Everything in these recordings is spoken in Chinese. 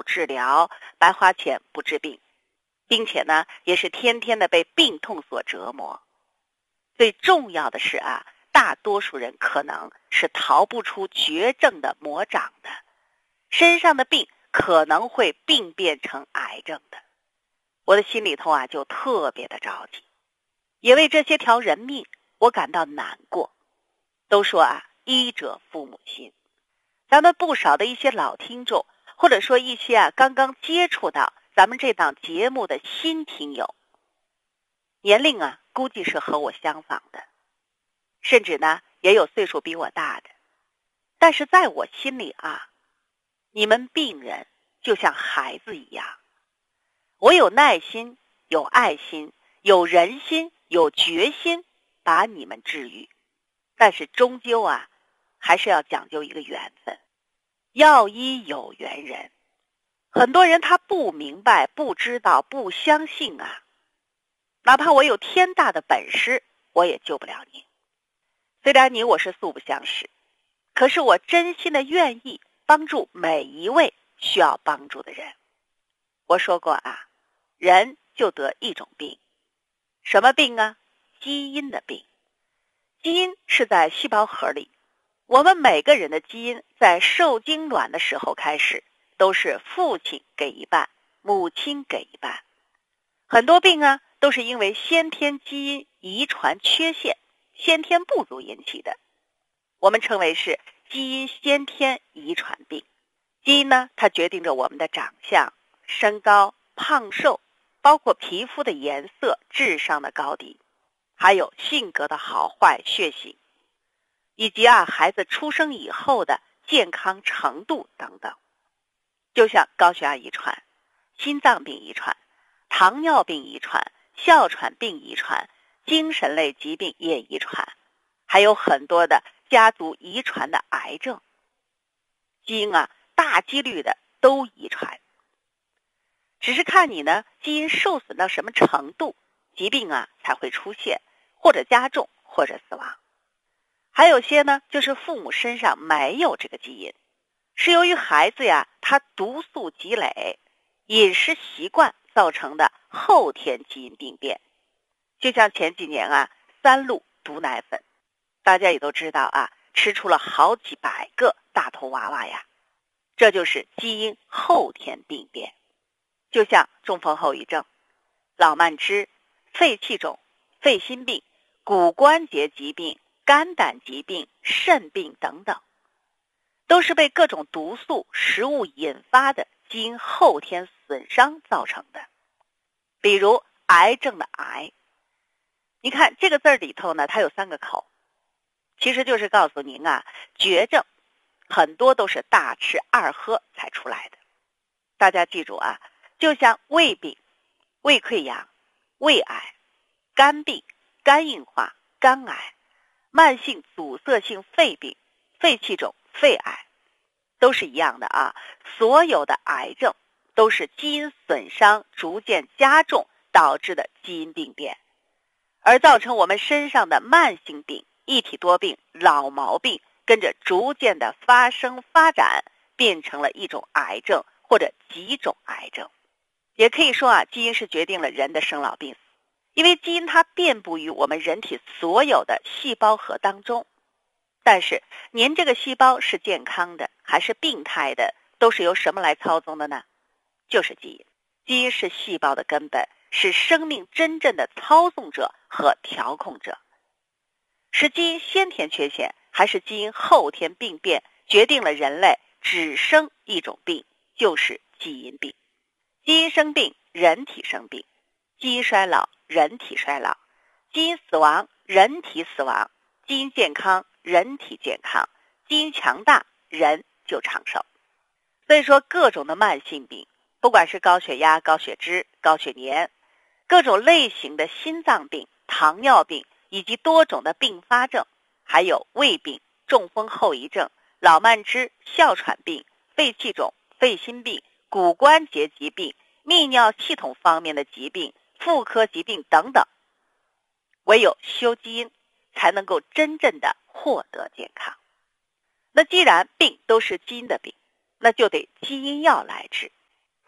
治疗，白花钱不治病，并且呢，也是天天的被病痛所折磨。最重要的是啊，大多数人可能是逃不出绝症的魔掌的，身上的病可能会病变成癌症的。我的心里头啊就特别的着急，也为这些条人命我感到难过。都说啊，医者父母心。咱们不少的一些老听众，或者说一些啊刚刚接触到咱们这档节目的新听友，年龄啊估计是和我相仿的，甚至呢也有岁数比我大的。但是在我心里啊，你们病人就像孩子一样，我有耐心，有爱心，有人心，有决心把你们治愈。但是终究啊还是要讲究一个缘分，药医有缘人。很多人他不明白，不知道，不相信啊，哪怕我有天大的本事，我也救不了你。虽然你我是素不相识，可是我真心的愿意帮助每一位需要帮助的人。我说过啊，人就得一种病。什么病啊？基因的病。基因是在细胞核里，我们每个人的基因在受精卵的时候开始都是父亲给一半，母亲给一半。很多病啊都是因为先天基因遗传缺陷、先天不足引起的，我们称为是基因先天遗传病。基因呢，它决定着我们的长相、身高、胖瘦，包括皮肤的颜色、智商的高低，还有性格的好坏、血型，以及孩子出生以后的健康程度等等。就像高血压遗传、心脏病遗传、糖尿病遗传、哮喘病遗传、精神类疾病也遗传，还有很多的家族遗传的癌症，基因啊大几率的都遗传。只是看你呢基因受损到什么程度，疾病啊才会出现，或者加重，或者死亡。还有些呢就是父母身上没有这个基因，是由于孩子呀他毒素积累、饮食习惯造成的后天基因病变。就像前几年啊3鹿毒奶粉，大家也都知道啊，吃出了好几百个大头娃娃呀，这就是基因后天病变。就像中风后遗症、老慢支、肺气肿、肺心病、骨关节疾病、肝胆疾病、肾病等等，都是被各种毒素、食物引发的基因后天损伤造成的。比如癌症的癌，你看这个字里头呢，它有3个口，其实就是告诉您啊，绝症很多都是大吃二喝才出来的。大家记住啊，就像胃病、胃溃疡、胃癌、肝病、肝硬化、肝癌、慢性阻塞性肺病、肺气肿、肺癌，都是一样的啊。所有的癌症都是基因损伤逐渐加重导致的基因病变，而造成我们身上的慢性病、一体多病、老毛病跟着逐渐的发生发展，变成了一种癌症或者几种癌症。也可以说啊，基因是决定了人的生老病死，因为基因它遍布于我们人体所有的细胞核当中。但是您这个细胞是健康的还是病态的，都是由什么来操纵的呢？就是基因。基因是细胞的根本，是生命真正的操纵者和调控者。是基因先天缺陷还是基因后天病变，决定了人类只生一种病，就是基因病。基因生病，人体生病；基因衰老，人体衰老；基因死亡，人体死亡；基因健康，人体健康；基因强大，人就长寿。所以说各种的慢性病，不管是高血压、高血脂、高血粘，各种类型的心脏病、糖尿病，以及多种的并发症，还有胃病、中风后遗症、老慢支、哮喘病、肺气肿、肺心病、骨关节疾病、泌尿系统方面的疾病、妇科疾病等等，唯有修基因才能够真正的获得健康。那既然病都是基因的病，那就得基因药来治。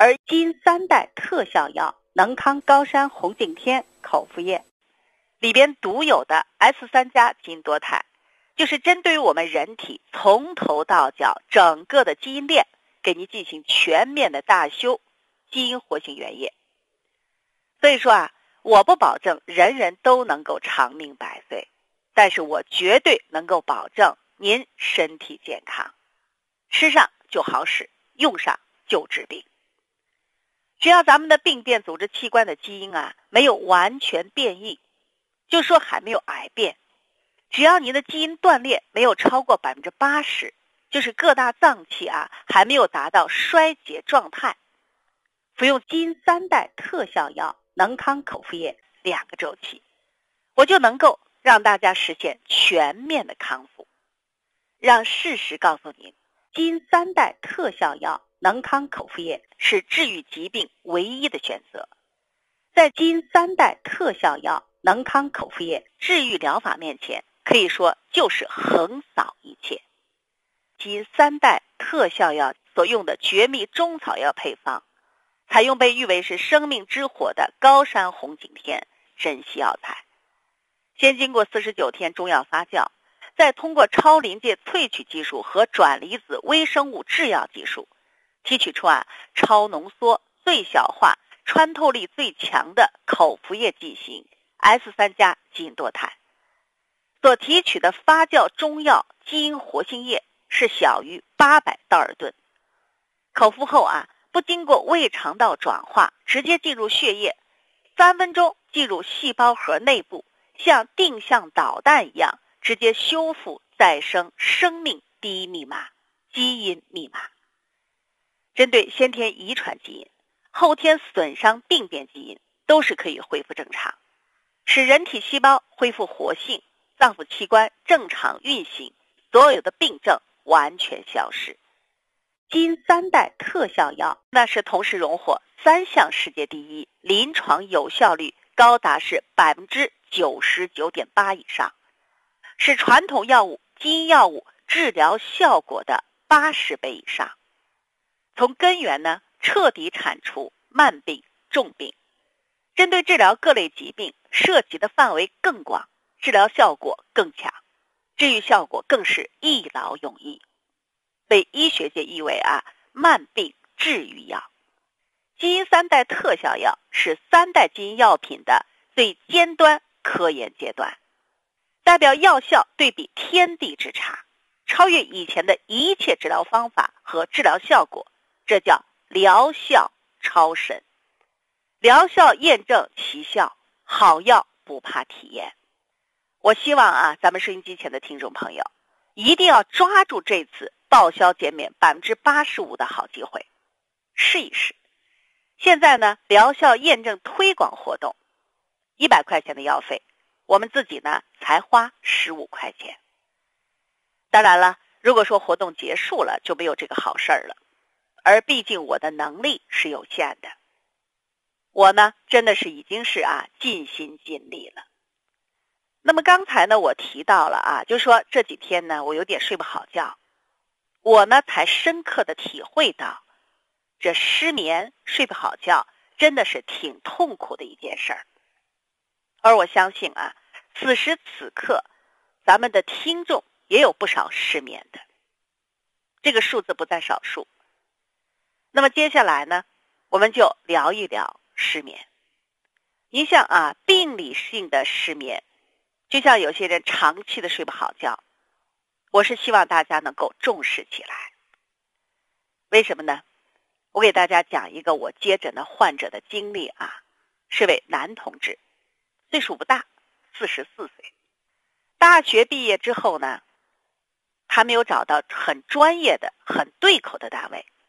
而基因3代特效药能康高山红景天口服液里边独有的 S3 加基因多肽，就是针对于我们人体从头到脚整个的基因链给您进行全面的大修基因活性原液。所以说啊，我不保证人人都能够长命百岁，但是我绝对能够保证您身体健康，吃上就好使，用上就治病。只要咱们的病变组织器官的基因啊没有完全变异，就说还没有癌变，只要您的基因断裂没有超过 80%， 就是各大脏器啊还没有达到衰竭状态，服用基因3代特效药能康口服液2个周期，我就能够让大家实现全面的康复。让事实告诉您，基因3代特效药能康口服液是治愈疾病唯一的选择。在基因3代特效药能康口服液治愈疗法面前，可以说就是横扫一切。基因3代特效药所用的绝密中草药配方，采用被誉为是生命之火的高山红景天珍稀药材，先经过49天中药发酵，再通过超临界萃取技术和转离子微生物制药技术，提取出超浓缩、最小化、穿透力最强的口服液剂型 S3 加基因多肽。所提取的发酵中药基因活性液是小于800道尔顿，口服后不经过胃肠道转化，直接进入血液，3分钟进入细胞核内部，像定向导弹一样直接修复再生生命第一密码基因密码。针对先天遗传基因、后天损伤病变基因都是可以恢复正常，使人体细胞恢复活性，脏腑器官正常运行，所有的病症完全消失。基因3代特效药那是同时荣获3项世界第一，临床有效率高达是 99.8% 以上，是传统药物、基因药物治疗效果的80倍以上。从根源呢，彻底铲除慢病、重病，针对治疗各类疾病，涉及的范围更广，治疗效果更强，治愈效果更是一劳永逸，被医学界誉为慢病治愈药。基因3代特效药是3代基因药品的最尖端科研阶段，代表药效对比天地之差，超越以前的一切治疗方法和治疗效果，这叫疗效超神。疗效验证奇效，好药不怕体验。我希望咱们收音机前的听众朋友一定要抓住这次报销减免 85% 的好机会，试一试。现在呢，疗效验证推广活动，100块钱的药费，我们自己呢才花15块钱。当然了，如果说活动结束了，就没有这个好事儿了。而毕竟我的能力是有限的，我呢真的是已经是尽心尽力了。那么刚才呢我提到了就说这几天呢我有点睡不好觉，我呢才深刻的体会到这失眠睡不好觉真的是挺痛苦的一件事儿。而我相信此时此刻咱们的听众也有不少失眠的，这个数字不在少数。那么接下来呢，我们就聊一聊失眠。您像病理性的失眠，就像有些人长期的睡不好觉，我是希望大家能够重视起来。为什么呢？我给大家讲一个我接诊的患者的经历是位男同志，岁数不大，44岁。大学毕业之后呢，还没有找到很专业的、很对口的单位，